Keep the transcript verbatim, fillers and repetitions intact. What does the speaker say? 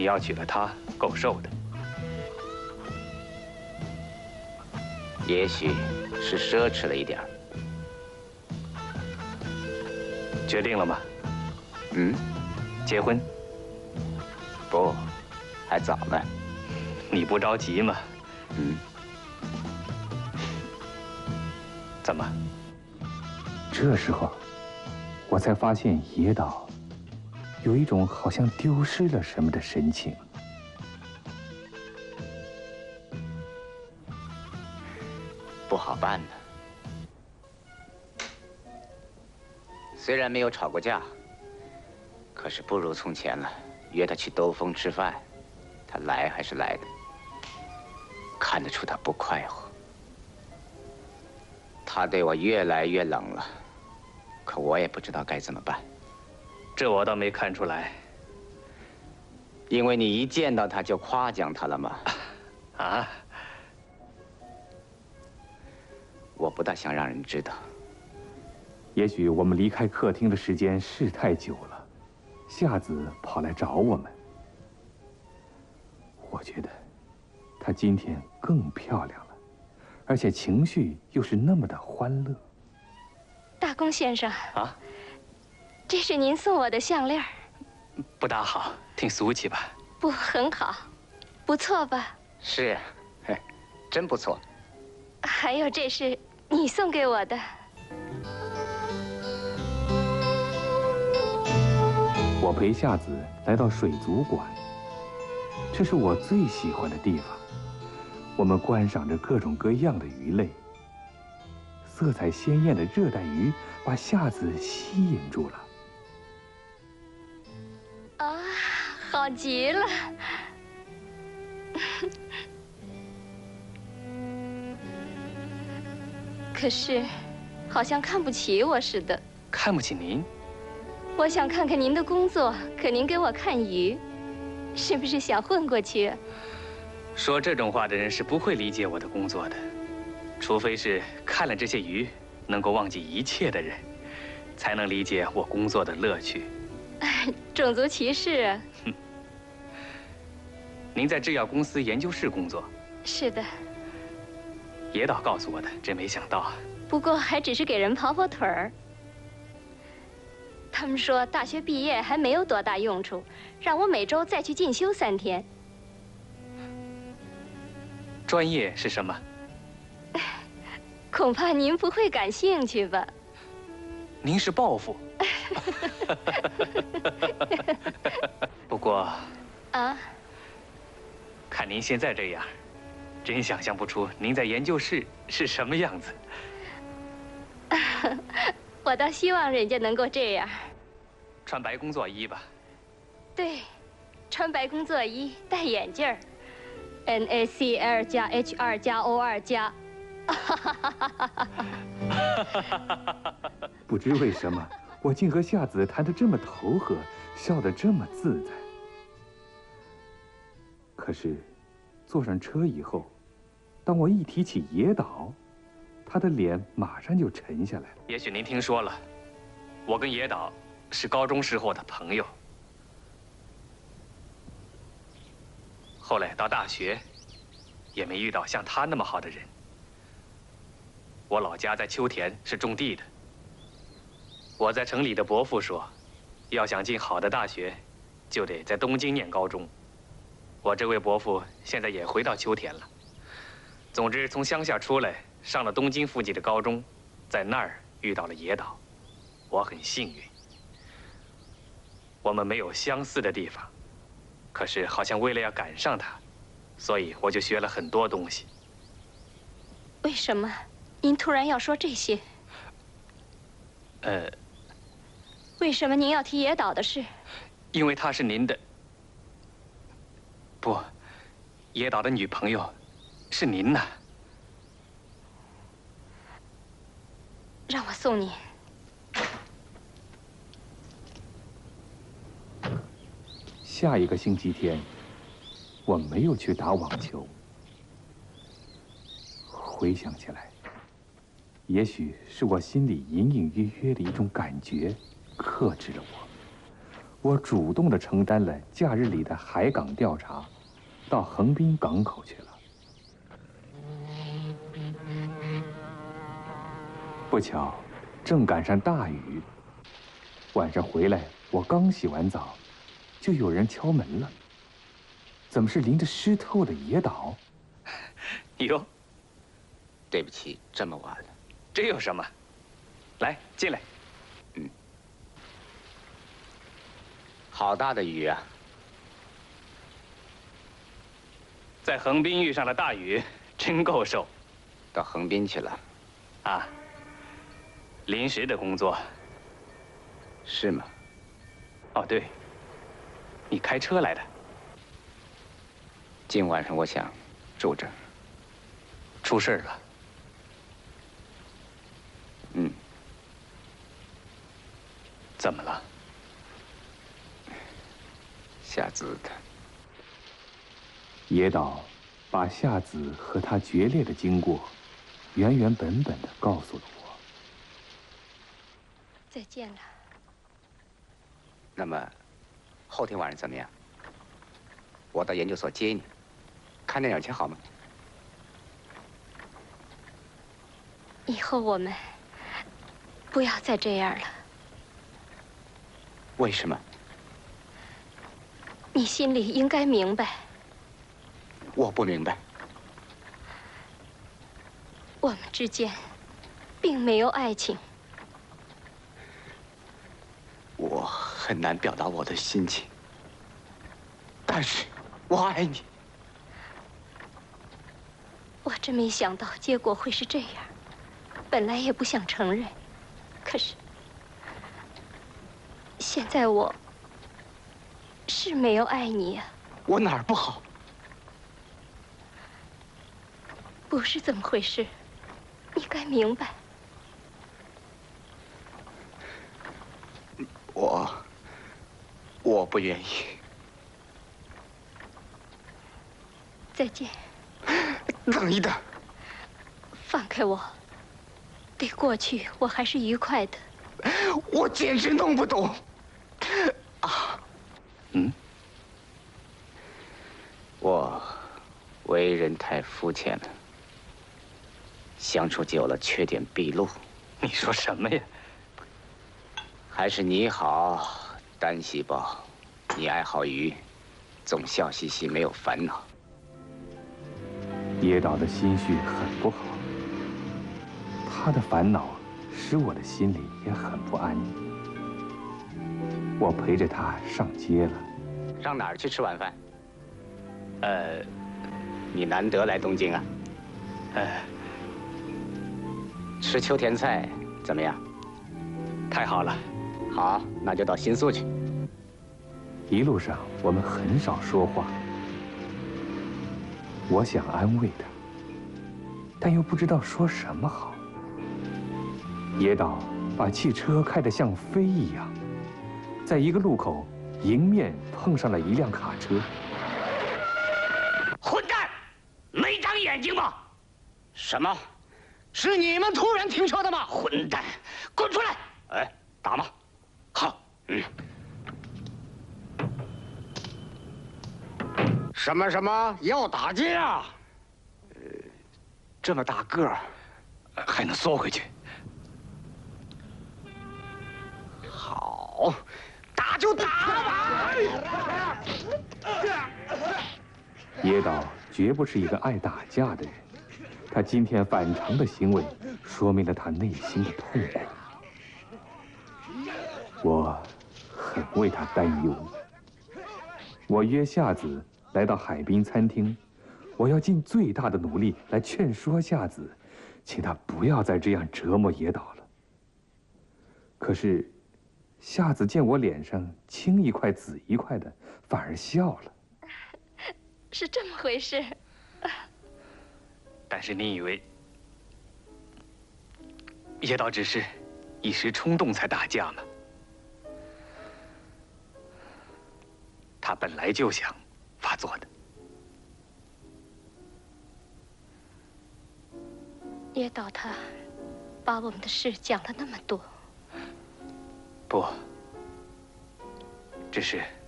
你要娶了她，够受的。 也许是奢侈了一点儿。 决定了吗？ 嗯， 结婚？ 不，还早呢。 你不着急吗？ 嗯。 怎么？ 这时候，我才发现野岛有一种好像丢失了什么的神情。 不好办呢。虽然没有吵过架，可是不如从前了。约他去兜风吃饭，他来还是来的，看得出他不快活。他对我越来越冷了，可我也不知道该怎么办。 这我倒没看出来。 因为你一见到他就夸奖他了嘛。 啊？ 我不大想让人知道。 也许我们离开客厅的时间是太久了，夏子跑来找我们。我觉得她今天更漂亮了，而且情绪又是那么的欢乐。 大公先生啊， 这是您送我的项链。 不大好，挺俗气吧？ 不，很好，不错吧？ 是，真不错。 还有，这是你送给我的。 我陪夏子来到水族馆，这是我最喜欢的地方。我们观赏着各种各样的鱼类，色彩鲜艳的热带鱼把夏子吸引住了。 啊，好极了！可是，好像看不起我似的。 看不起您？ 我想看看您的工作，可您给我看鱼，是不是想混过去？ 说这种话的人是不会理解我的工作的，除非是看了这些鱼能够忘记一切的人，才能理解我工作的乐趣。 种族歧视啊！ 哼。您在制药公司研究室工作？ 是的。 野岛告诉我的，真没想到啊。 不过还只是给人跑跑腿儿。他们说大学毕业还没有多大用处，让我每周再去进修三天。 专业是什么？ 恐怕您不会感兴趣吧？ 您是报复。不过， 啊， 看您现在这样，真想象不出您在研究室是什么样子。 我倒希望人家能够这样。 穿白工作衣吧。 对，穿白工作衣，戴眼镜儿 ，N A C L 加 H 二加 O 二加。 不知为什么，我竟和夏子谈得这么投合，笑得这么自在。可是，坐上车以后，当我一提起野岛，他的脸马上就沉下来了。 也许您听说了，我跟野岛是高中时候的朋友，后来到大学，也没遇到像他那么好的人。我老家在秋田，是种地的。我在城里的伯父说，要想进好的大学，就得在东京念高中。我这位伯父现在也回到秋田了。总之，从乡下出来，上了东京附近的高中，在那儿遇到了野岛，我很幸运。我们没有相似的地方，可是好像为了要赶上他，所以我就学了很多东西。 为什么您突然要说这些？ 呃， 为什么您要提野岛的事？ 因为她是您的，不，野岛的女朋友是您呐。 让我送你。 下一个星期天，我没有去打网球。回想起来，也许是我心里隐隐约约的一种感觉克制了我。 我主动地承担了假日里的海港调查，到横滨港口去了。不巧，正赶上大雨。晚上回来，我刚洗完澡，就有人敲门了。怎么是淋着湿透的野岛？ 哟， 对不起，这么晚了。 这有什么？来，进来。 嗯。好大的雨啊！ 在横滨遇上了大雨，真够受。 到横滨去了？ 啊。临时的工作。 是吗？ 哦，对。你开车来的。 今晚上我想住这儿。 出事了。 嗯。 怎么了？ 夏子他。 野岛把夏子和他决裂的经过，原原本本的告诉了我。 再见了。 那么，后天晚上怎么样？我到研究所接你，看电影去好吗？ 以后我们不要再这样了。 为什么？ 你心里应该明白。 我不明白。 我们之间并没有爱情。 我很难表达我的心情，但是我爱你。 我真没想到结果会是这样，本来也不想承认，可是现在我是没有爱你呀。 我哪儿不好？ 不是怎么回事，你该明白。 我我不愿意。 再见。 等一等。 放开我。对过去我还是愉快的。 我简直弄不懂。啊。 嗯。 我为人太肤浅了，相处久了缺点毕露。 你说什么呀？ 还是你好，单细胞，你爱好鱼，总笑嘻嘻，没有烦恼。 野岛的心绪很不好，他的烦恼使我的心里也很不安。我陪着他上街了。 上哪儿去吃晚饭？ 呃， 你难得来东京啊。 呃， 吃秋田菜怎么样？ 太好了。 好，那就到新宿去。 一路上我们很少说话，我想安慰他，但又不知道说什么好。野岛把汽车开得像飞一样，在一个路口迎面碰上了一辆卡车。 混蛋，没长眼睛吗？什么？是你们突然停车的吗？混蛋，滚出来！哎，打吗？好，嗯。什么什么要打架？呃，这么大个儿， 还能缩回去？ 好，打就打吧！ 野岛绝不是一个爱打架的人，他今天反常的行为，说明了他内心的痛苦。我很为他担忧。我约夏子来到海滨餐厅，我要尽最大的努力来劝说夏子，请他不要再这样折磨野岛了。可是，夏子见我脸上青一块紫一块的，反而笑了。 是这么回事。 但是你以为野岛只是一时冲动才打架吗？他本来就想发作的。 野岛他把我们的事讲了那么多。 不， 只是。